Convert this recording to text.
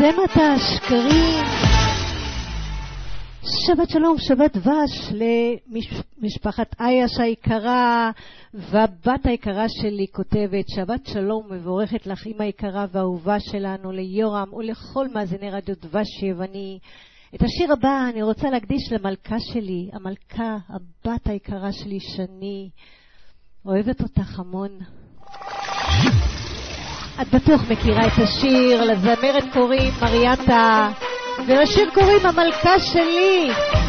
צמת השקרים. שבת שלום, שבת דבש למשפחת אייש היקרה, והבת היקרה שלי כותבת שבת שלום מבורכת לך אמא היקרה והאהובה שלנו, ליורם ולכל מאזיני רדיו דבש יווני. את השיר הבא אני רוצה להקדיש למלכה שלי, המלכה, הבת היקרה שלי שני, אוהבת אותך המון. את בטוח מכירה את השיר, לזמרת קוראים מריאטה, ולשיר קוראים המלכה שלי.